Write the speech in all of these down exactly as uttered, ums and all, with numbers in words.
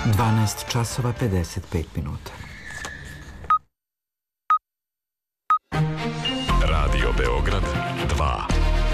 dvanaest časova pedeset pet minuta. Radio Beograd dva.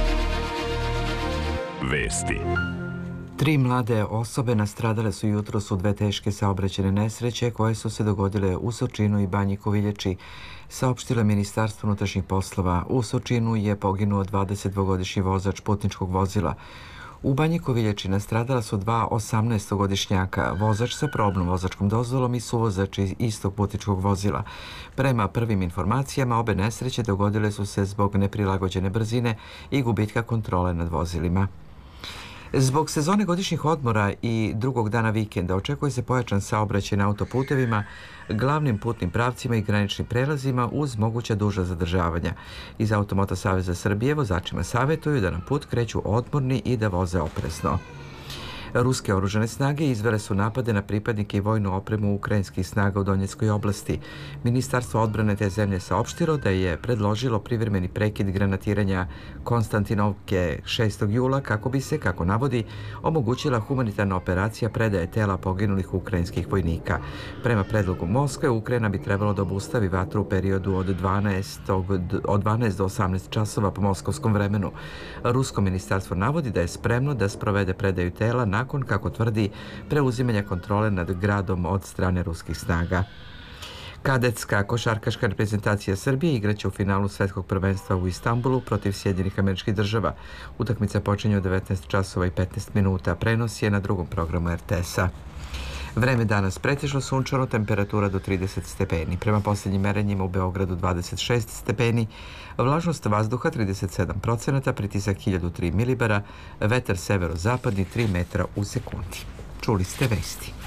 Vesti. Tri mlade osobe nastradale su jutros u dve teške saobraćajne nesreće koje su se dogodile u Surčinu i Banji Koviljači, saopštilo Ministarstvo unutrašnjih poslova. U Surčinu je poginuo dvadesetdvogodišnji vozač putničkog vozila. U Banji Koviljači nastradala su dva osamnaestogodišnjaka, vozač sa probnom vozačkom dozvolom i suvozač iz istog putničkog vozila. Prema prvim informacijama, obe nesreće dogodile su se zbog neprilagođene brzine i gubitka kontrole nad vozilima. Zbog sezone godišnjih odmora i drugog dana vikenda očekuje se pojačan saobraćaj na autoputevima, glavnim putnim pravcima i graničnim prelazima uz moguća duža zadržavanja. Iz Automoto saveza Srbije vozačima savjetuju da na put kreću odmorni i da voze oprezno. Ruske oružane snage izvele su napade na pripadnike i vojnu opremu ukrajinskih snaga u Donjeckoj oblasti. Ministarstvo odbrane te zemlje saopštilo da je predložilo privremeni prekid granatiranja Konstantinovke šestog jula kako bi se, kako navodi, omogućila humanitarna operacija predaje tela poginulih ukrajinskih vojnika. Prema predlogu Moskve, Ukrajina bi trebalo da obustavi vatru u periodu od dvanaest, od dvanaest do osamnaest časova po moskovskom vremenu. Rusko ministarstvo navodi da je spremno da sprovede predaju tela nakon, kako tvrdi, preuzimanja kontrole nad gradom od strane ruskih snaga. Kadetska košarkaška reprezentacija Srbije igraće u finalu svetskog prvenstva u Istanbulu protiv Sjedinjenih Američkih Država. Utakmica počinje u devetnaest časova i petnaest minuta. Prenos je na drugom programu er te es-a. Vreme danas pretežno sunčano, temperatura do trideset stepeni. Prema posljednjim merenjima u Beogradu dvadeset šest stepeni, vlažnost vazduha trideset sedam procenata, pritisak hiljadu tri milibara, vetar severozapadni tri metra u sekundi. Čuli ste vesti.